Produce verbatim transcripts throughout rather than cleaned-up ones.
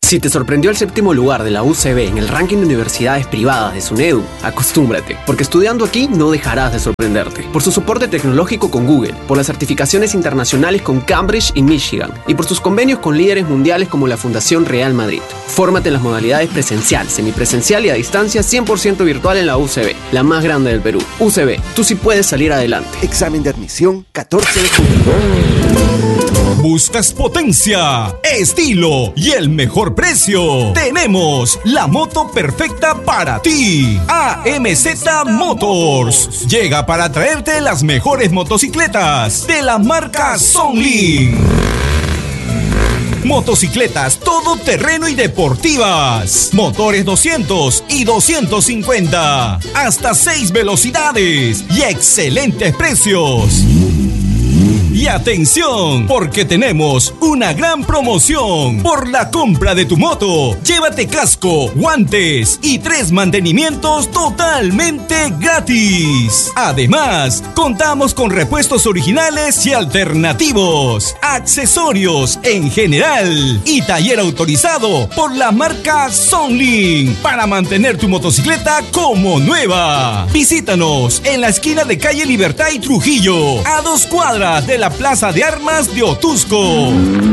Si te sorprendió el séptimo lugar de la U C B en el ranking de universidades privadas de SUNEDU, acostúmbrate, porque estudiando aquí no dejarás de sorprenderte. Por su soporte tecnológico con Google, por las certificaciones internacionales con Cambridge y Michigan, y por sus convenios con líderes mundiales como la Fundación Real Madrid. Fórmate en las modalidades presencial, semipresencial y a distancia cien por ciento virtual en la U C B, la más grande del Perú. U C B, tú sí puedes salir adelante. Examen de admisión catorce de julio. ¿Buscas potencia, estilo y el mejor precio? Tenemos la moto perfecta para ti. A M Z Motors llega para traerte las mejores motocicletas de la marca Songlin. Motocicletas todoterreno y deportivas. Motores doscientos y doscientos cincuenta. Hasta seis velocidades y excelentes precios. Y atención, porque tenemos una gran promoción. Por la compra de tu moto, llévate casco, guantes y tres mantenimientos totalmente gratis. Además, contamos con repuestos originales y alternativos, accesorios en general y taller autorizado por la marca Songlin para mantener tu motocicleta como nueva. Visítanos en la esquina de calle Libertad y Trujillo, a dos cuadras de la Plaza de Armas de Otusco.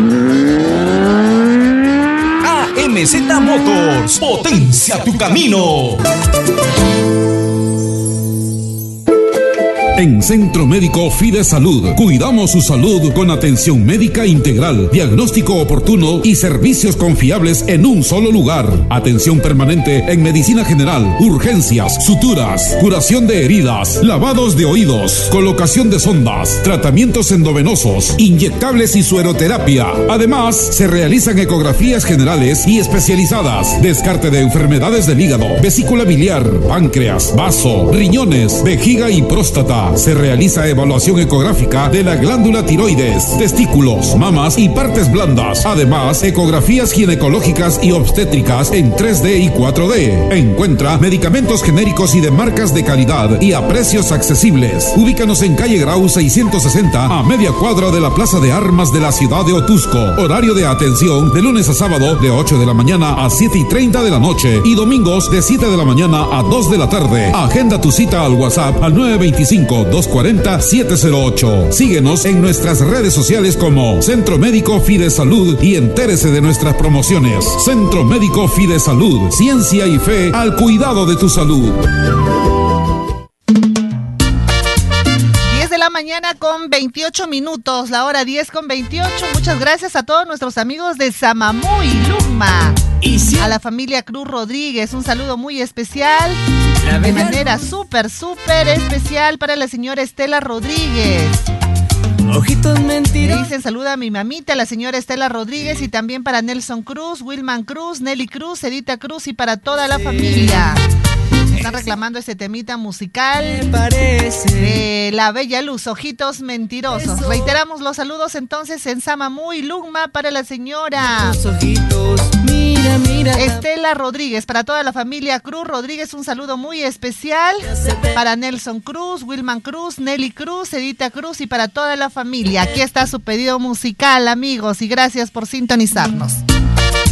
A M Z Motors, potencia tu camino. En Centro Médico Fide Salud, cuidamos su salud con atención médica integral, diagnóstico oportuno y servicios confiables en un solo lugar. Atención permanente en medicina general, urgencias, suturas, curación de heridas, lavados de oídos, colocación de sondas, tratamientos endovenosos, inyectables y sueroterapia. Además, se realizan ecografías generales y especializadas, descarte de enfermedades del hígado, vesícula biliar, páncreas, vaso, riñones, vejiga y próstata. Se realiza evaluación ecográfica de la glándula tiroides, testículos, mamas y partes blandas. Además, ecografías ginecológicas y obstétricas en tres D y cuatro D. Encuentra medicamentos genéricos y de marcas de calidad y a precios accesibles. Ubícanos en calle Grau seiscientos sesenta, a media cuadra de la Plaza de Armas de la ciudad de Otusco. Horario de atención de lunes a sábado de ocho de la mañana a siete y treinta de la noche y domingos de siete de la mañana a dos de la tarde. Agenda tu cita al WhatsApp al nueve veinticinco, dos cuarenta, siete cero ocho. Síguenos en nuestras redes sociales como Centro Médico Fide Salud y entérese de nuestras promociones. Centro Médico Fide Salud, ciencia y fe al cuidado de tu salud. diez de la mañana con veintiocho minutos, la hora diez con veintiocho. Muchas gracias a todos nuestros amigos de Samamú y Luma. A la familia Cruz Rodríguez, un saludo muy especial, de manera súper, súper especial para la señora Estela Rodríguez. Ojitos mentirosos. Dicen saluda a mi mamita, la señora Estela Rodríguez, y también para Nelson Cruz, Wilman Cruz, Nelly Cruz, Edita Cruz y para toda la familia. Están reclamando ese temita musical de La Bella Luz, Ojitos Mentirosos. Reiteramos los saludos entonces en Samamú y Lugma para la señora Mira, mira. Estela Rodríguez, para toda la familia Cruz Rodríguez, un saludo muy especial para Nelson Cruz, Wilman Cruz, Nelly Cruz, Edita Cruz y para toda la familia. Aquí está su pedido musical, amigos, y gracias por sintonizarnos.